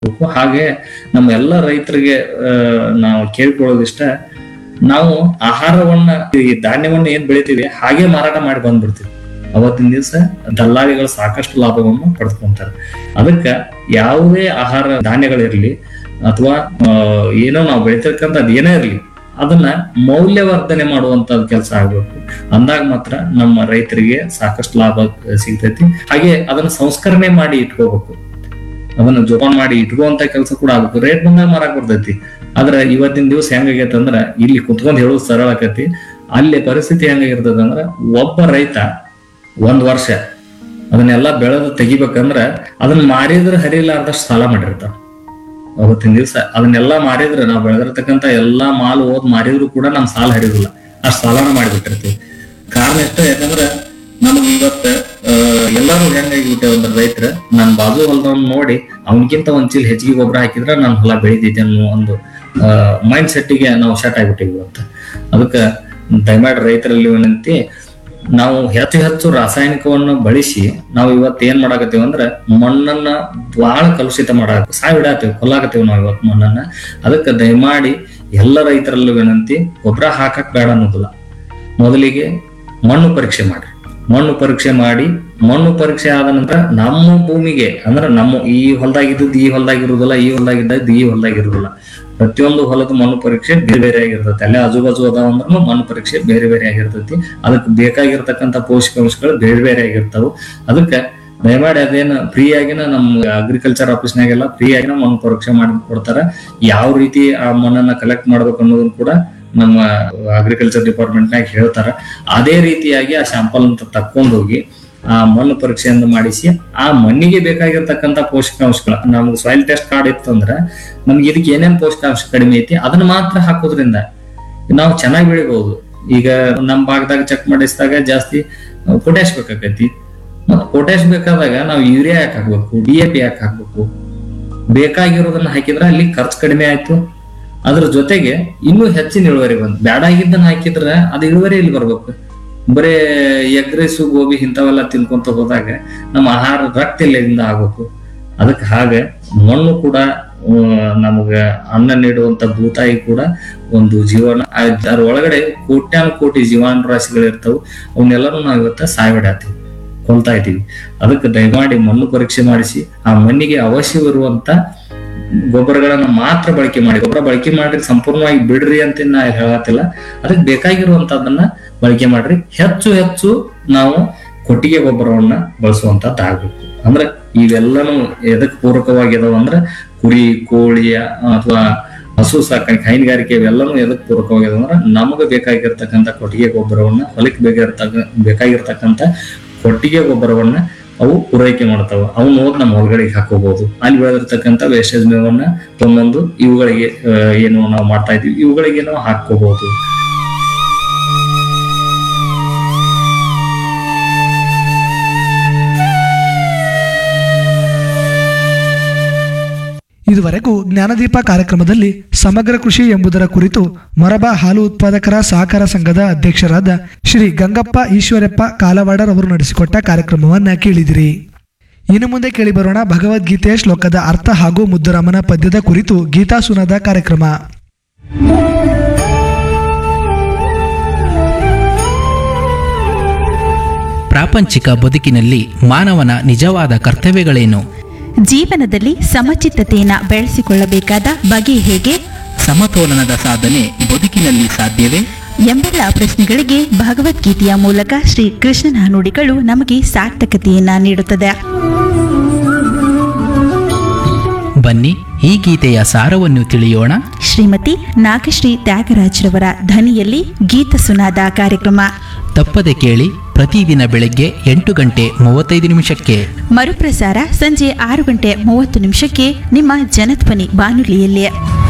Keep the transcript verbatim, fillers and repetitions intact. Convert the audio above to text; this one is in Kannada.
ಹಾಗೆ ನಮ್ಮ ಎಲ್ಲ ರೈತರಿಗೆ ನಾವು ಕೇಳ್ಕೊಳ್ಳೋದಿಷ್ಟ, ನಾವು ಆಹಾರವನ್ನ ಈ ಧಾನ್ಯವನ್ನ ಏನ್ ಬೆಳಿತೀವಿ ಹಾಗೆ ಮಾರಾಟ ಮಾಡಿ ಬಂದ್ಬಿಡ್ತೀವಿ. ಅವತ್ತಿನ ದಿವಸ ದಲ್ಲಾಳಿಗಳು ಸಾಕಷ್ಟು ಲಾಭವನ್ನು ಪಡೆದುಕೊಂತಾರೆ. ಅದಕ್ಕ ಯಾವುದೇ ಆಹಾರ ಧಾನ್ಯಗಳಿರ್ಲಿ ಅಥವಾ ಏನೋ ನಾವು ಬೆಳಿತಿರ್ಕಂತ ಏನೇ ಇರ್ಲಿ, ಅದನ್ನ ಮೌಲ್ಯವರ್ಧನೆ ಮಾಡುವಂತ ಕೆಲಸ ಆಗ್ಬೇಕು. ಅಂದಾಗ ಮಾತ್ರ ನಮ್ಮ ರೈತರಿಗೆ ಸಾಕಷ್ಟು ಲಾಭ ಸಿಗ್ತೈತಿ. ಹಾಗೆ ಅದನ್ನ ಸಂಸ್ಕರಣೆ ಮಾಡಿ ಇಟ್ಕೋಬೇಕು, ಅದನ್ನ ಜೋಪಾನ ಮಾಡಿ ಇಟ್ಕೋಂತ ಕೆಲಸ ಕೂಡ ಆಗ್ಬೇಕು. ರೇಟ್ ಬಂದಾಗ ಮಾರಾಕ್ ಬರ್ತೈತಿ. ಆದ್ರ ಇವತ್ತಿನ ದಿವಸ ಹೆಂಗಾಗೈತೆ ಅಂದ್ರ, ಇಲ್ಲಿ ಕುತ್ಕೊಂಡ್ ಹೇಳೋದು ಸರಳ ಆಕತಿ, ಅಲ್ಲಿ ಪರಿಸ್ಥಿತಿ ಹೆಂಗಾಗಿರ್ತದ ಅಂದ್ರ, ಒಬ್ಬ ರೈತ ಒಂದ್ ವರ್ಷ ಅದನ್ನೆಲ್ಲ ಬೆಳೆದು ತೆಗಿಬೇಕಂದ್ರ ಅದನ್ನ ಮಾರಿದ್ರೆ ಹರಿಲಾರ್ದಷ್ಟು ಸಾಲ ಮಾಡಿರ್ತಾವ. ಅವತ್ತಿನ ದಿವಸ ಅದನ್ನೆಲ್ಲಾ ಮಾರಿದ್ರೆ, ನಾವು ಬೆಳೆದಿರ್ತಕ್ಕಂಥ ಎಲ್ಲಾ ಮಾಲ್ ಓದ್ ಮಾರಿದ್ರು ಕೂಡ ನಮ್ ಸಾಲ ಹರಿದಿಲ್ಲ, ಅಷ್ಟ್ ಸಾಲನ ಮಾಡಿಬಿಟ್ಟಿರ್ತೀವಿ. ಕಾರಣ ಎಷ್ಟ, ಯಾಕಂದ್ರ ನಮಗ್ ಇವತ್ತ ಅಹ್ ಎಲ್ಲಾರು ಹೆಂಗಾಗಿಬಿಟ್ಟೆ ಅಂದ್ರ, ರೈತರ ನನ್ ಬಾಜು ಹೊಲದವ್ನ ನೋಡಿ ಅವನಕ್ಕಿಂತ ಒಂದ್ ಚೀಲ ಹೆಚ್ಚಿಗೆ ಗೊಬ್ಬರ ಹಾಕಿದ್ರ ನಾನು ಹೊಲ ಬೆಳಿತೈತೆ ಅನ್ನೋ ಒಂದು ಅಹ್ ಮೈಂಡ್ ಸೆಟ್ಟಿಗೆ ನಾವು ಸೆಟ್ ಆಗ್ಬಿಟ್ಟಿವಿ ಅಂತ. ಅದಕ್ಕ ದಯಮಾಡಿ ರೈತರಲ್ಲಿ ವಿನಂತಿ, ನಾವು ಹೆಚ್ಚು ಹೆಚ್ಚು ರಾಸಾಯನಿಕವನ್ನು ಬಳಸಿ ನಾವು ಇವತ್ತು ಏನ್ ಮಾಡಾಕತ್ತೀವಿ ಅಂದ್ರೆ ಮಣ್ಣನ್ನ ಬಹಳ ಕಲುಷಿತ ಮಾಡಾಕ ಸಾಯ್ ಬಿಡಾತೀವಿ, ಕೊಲ್ಲಾಕತ್ತೀವಿ ನಾವು ಇವತ್ತು ಮಣ್ಣನ್ನ. ಅದಕ್ಕೆ ದಯಮಾಡಿ ಎಲ್ಲ ರೈತರಲ್ಲೂ ವಿನಂತಿ, ಗೊಬ್ಬರ ಹಾಕಕ್ ಬೇಡ ಅನ್ನೋದಿಲ್ಲ, ಮೊದಲಿಗೆ ಮಣ್ಣು ಪರೀಕ್ಷೆ ಮಾಡಿ. ಮಣ್ಣು ಪರೀಕ್ಷೆ ಮಾಡಿ ಮಣ್ಣು ಪರೀಕ್ಷೆ ಆದ ನಂತರ ನಮ್ಮ ಭೂಮಿಗೆ ಅಂದ್ರೆ ನಮ್ಮ ಈ ಹೊಲದಾಗಿದ್ದದ್ದು ಈ ಹೊಲದಾಗಿರುವುದಿಲ್ಲ, ಈ ಹೊಲದಾಗಿದ್ದದ್ದು ಈ ಹೊಲದಾಗಿರುವುದಿಲ್ಲ. ಪ್ರತಿಯೊಂದು ಹೊಲದ ಮಣ್ಣು ಪರೀಕ್ಷೆ ಬೇರೆ ಬೇರೆ ಆಗಿರ್ತೈತಿ. ಅಲ್ಲೇ ಆಜು ಬಾಜು ಅದಾವ ಅಂದ್ರೂ ಮಣ್ಣು ಪರೀಕ್ಷೆ ಬೇರೆ ಬೇರೆ ಆಗಿರ್ತೈತಿ. ಅದಕ್ಕೆ ಬೇಕಾಗಿರ್ತಕ್ಕಂಥ ಪೋಷಕಾಂಶಗಳು ಬೇರೆ ಬೇರೆ ಆಗಿರ್ತಾವ. ಅದಕ್ಕೆ ದಯಮಾಡಿ ಅದೇನು ಫ್ರೀ ಆಗಿನ ನಮ್ಮ ಅಗ್ರಿಕಲ್ಚರ್ ಆಫೀಸ್ನಾಗೆಲ್ಲ ಫ್ರೀ ಆಗಿನ ಮಣ್ಣು ಪರೀಕ್ಷೆ ಮಾಡಿ ಕೊಡ್ತಾರ. ಯಾವ ರೀತಿ ಆ ಮಣ್ಣನ್ನ ಕಲೆಕ್ಟ್ ಮಾಡ್ಬೇಕು ಅನ್ನೋದನ್ನ ಕೂಡ ನಮ್ಮ ಅಗ್ರಿಕಲ್ಚರ್ ಡಿಪಾರ್ಟ್ಮೆಂಟ್ನಾಗ ಹೇಳ್ತಾರ. ಅದೇ ರೀತಿಯಾಗಿ ಆ ಸ್ಯಾಂಪಲ್ ಅಂತ ತಕ್ಕೊಂಡು ಹೋಗಿ ಆ ಮಣ್ಣು ಪರೀಕ್ಷೆಯನ್ನು ಮಾಡಿಸಿ ಆ ಮಣ್ಣಿಗೆ ಬೇಕಾಗಿರ್ತಕ್ಕಂಥ ಪೋಷಕಾಂಶಗಳು, ನಮ್ಗೆ ಸಾಯಿಲ್ ಟೆಸ್ಟ್ ಕಾರ್ಡ್ ಇತ್ತಂದ್ರೆ ನಮ್ಗೆ ಇದಕ್ಕೆ ಏನೇನ್ ಪೋಷಕಾಂಶ ಕಡಿಮೆ ಐತಿ ಅದನ್ನ ಮಾತ್ರ ಹಾಕೋದ್ರಿಂದ ನಾವು ಚೆನ್ನಾಗಿ ಬೆಳಿಬಹುದು. ಈಗ ನಮ್ ಭಾಗದಾಗ ಚೆಕ್ ಮಾಡಿಸಿದಾಗ ಜಾಸ್ತಿ ಪೊಟ್ಯಾಶ್ ಬೇಕಾಕೈತಿ. ಮತ್ ಪೊಟ್ಯಾಶ್ ಬೇಕಾದಾಗ ನಾವು ಯೂರಿಯಾ ಯಾಕೆ ಹಾಕ್ಬೇಕು, ಡಿ ಎ ಪಿ ಯಾಕೆ ಹಾಕ್ಬೇಕು? ಬೇಕಾಗಿರೋದನ್ನ ಹಾಕಿದ್ರೆ ಅಲ್ಲಿ ಖರ್ಚು ಕಡಿಮೆ ಆಯ್ತು, ಅದ್ರ ಜೊತೆಗೆ ಇನ್ನೂ ಹೆಚ್ಚಿನ ಇಳುವರಿ ಬಂತು. ಬ್ಯಾಡಾಗಿದ್ದನ್ನ ಹಾಕಿದ್ರೆ ಅದು ಇಳುವರಿ ಇಲ್ಲಿ ಬರ್ಬೇಕು. ಬರೇ ಎಗ್ ರೈಸು ಗೋಬಿ ಇಂಥವೆಲ್ಲ ತಿನ್ಕೊಂತ ಹೋದಾಗ ನಮ್ಮ ಆಹಾರ ರಕ್ತ ಇಲ್ಲಿಂದ ಆಗ್ಬೇಕು. ಅದಕ್ಕೆ ಹಾಗೆ ಮಣ್ಣು ಕೂಡ ನಮಗ ಅನ್ನ ನೀಡುವಂತ ಭೂತಾಯಿ ಕೂಡ ಒಂದು ಜೀವನ. ಅದರ ಒಳಗಡೆ ಕೋಟ್ಯಾನು ಕೋಟಿ ಜೀವಾಣು ರಾಶಿಗಳು ಇರ್ತಾವ. ಅವನ್ನೆಲ್ಲರೂ ನಾವು ಇವತ್ತ ಸಾಯ್ಬಿಡಾತೀವಿ, ಕೊಲ್ತಾ ಇದ್ದೀವಿ. ಅದಕ್ಕೆ ದಯಮಾಡಿ ಮಣ್ಣು ಪರೀಕ್ಷೆ ಮಾಡಿಸಿ ಆ ಮಣ್ಣಿಗೆ ಅವಶ್ಯವಿರುವಂತ ಗೊಬ್ಬರಗಳನ್ನ ಮಾತ್ರ ಬಳಕೆ ಮಾಡಿ. ಗೊಬ್ಬರ ಬಳಕೆ ಮಾಡ್ರಿ, ಸಂಪೂರ್ಣವಾಗಿ ಬಿಡ್ರಿ ಅಂತ ನಾ ಹೇಳತ್ತಿಲ್ಲ. ಅದಕ್ಕೆ ಬೇಕಾಗಿರುವಂತದನ್ನ ಬಳಕೆ ಮಾಡ್ರಿ. ಹೆಚ್ಚು ಹೆಚ್ಚು ನಾವು ಕೊಟ್ಟಿಗೆ ಗೊಬ್ಬರವನ್ನ ಬಳಸುವಂತದ್ದು ಆಗ್ಬೇಕು. ಅಂದ್ರೆ ಇವೆಲ್ಲನೂ ಎದಕ್ ಪೂರಕವಾಗಿದಾವ ಅಂದ್ರೆ, ಕುರಿ ಕೋಳಿಯ ಅಥವಾ ಹಸು ಸಾಕಾಣಿಕೆ, ಹೈನುಗಾರಿಕೆ ಇವೆಲ್ಲನೂ ಎದಕ್ ಪೂರಕವಾಗಿದಾವ ಅಂದ್ರೆ ನಮಗೆ ಬೇಕಾಗಿರ್ತಕ್ಕಂಥ ಕೊಟ್ಟಿಗೆ ಗೊಬ್ಬರವನ್ನ, ಹೊಲಕ್ಕೆ ಬೇಕಾಗಿರ್ತಕ್ಕ ಬೇಕಾಗಿರ್ತಕ್ಕಂಥ ಕೊಟ್ಟಿಗೆ ಗೊಬ್ಬರವನ್ನ ಅವು ಪೂರೈಕೆ ಮಾಡ್ತಾವ. ಅವನ್ನ ಹೋದ್ ನಮ್ಮ ಹೊರಗಡೆಗೆ ಹಾಕೋಬಹುದು. ಅಲ್ಲಿ ಬೆಳೆದಿರ್ತಕ್ಕಂಥ ವೇಸ್ಟೇಜ್ ಮೇವನ್ನ ತೊಂಬಂದು ಇವುಗಳಿಗೆ ಏನು ನಾವು ಮಾಡ್ತಾ ಇದೀವಿ ಇವುಗಳಿಗೆ ನಾವು ಹಾಕೋಬಹುದು. ಇದುವರೆಗೂ ಜ್ಞಾನದೀಪ ಕಾರ್ಯಕ್ರಮದಲ್ಲಿ ಸಮಗ್ರ ಕೃಷಿ ಎಂಬುದರ ಕುರಿತು ಮೊರಬಾ ಹಾಲು ಉತ್ಪಾದಕರ ಸಹಕಾರ ಸಂಘದ ಅಧ್ಯಕ್ಷರಾದ ಶ್ರೀ ಗಂಗಪ್ಪ ಈಶ್ವರಪ್ಪ ಕಾಲವಾಡರ್ ಅವರು ನಡೆಸಿಕೊಟ್ಟ ಕಾರ್ಯಕ್ರಮವನ್ನ ಕೇಳಿದಿರಿ. ಇನ್ನು ಮುಂದೆ ಕೇಳಿಬರೋಣ ಭಗವದ್ಗೀತೆಯ ಶ್ಲೋಕದ ಅರ್ಥ ಹಾಗೂ ಮುದ್ದುರಾಮನ ಪದ್ಯದ ಕುರಿತು ಗೀತಾ ಸುನದ ಕಾರ್ಯಕ್ರಮ. ಪ್ರಾಪಂಚಿಕ ಬದುಕಿನಲ್ಲಿ ಮಾನವನ ನಿಜವಾದ ಕರ್ತವ್ಯಗಳೇನು? ಜೀವನದಲ್ಲಿ ಸಮಚಿತ್ತತೆಯನ್ನು ಬೆಳೆಸಿಕೊಳ್ಳಬೇಕಾದ ಬಗೆ ಹೇಗೆ? ಸಮತೋಲನದ ಸಾಧನೆ ಬದುಕಿನಲ್ಲಿ ಸಾಧ್ಯವೇ ಎಂಬೆಲ್ಲ ಪ್ರಶ್ನೆಗಳಿಗೆ ಭಗವದ್ಗೀತೆಯ ಮೂಲಕ ಶ್ರೀ ಕೃಷ್ಣನ ನುಡಿಗಳು ನಮಗೆ ಸಾರ್ಥಕತೆಯನ್ನ ನೀಡುತ್ತದೆ. ಬನ್ನಿ ಈ ಗೀತೆಯ ಸಾರವನ್ನು ತಿಳಿಯೋಣ. ಶ್ರೀಮತಿ ನಾಗಶ್ರೀ ತ್ಯಾಗರಾಜ್ರವರ ಧ್ವನಿಯಲ್ಲಿ ಗೀತ ಸುನಾದ ಕಾರ್ಯಕ್ರಮ ತಪ್ಪದೆ ಕೇಳಿ. ಪ್ರತಿದಿನ ಬೆಳಗ್ಗೆ ಎಂಟು ಗಂಟೆ ಮೂವತ್ತೈದು ನಿಮಿಷಕ್ಕೆ, ಮರುಪ್ರಸಾರ ಸಂಜೆ ಆರು ಗಂಟೆ ಮೂವತ್ತು ನಿಮಿಷಕ್ಕೆ ನಿಮ್ಮ ಜನಧ್ವನಿ ಬಾನುಲಿಯಲ್ಲಿ.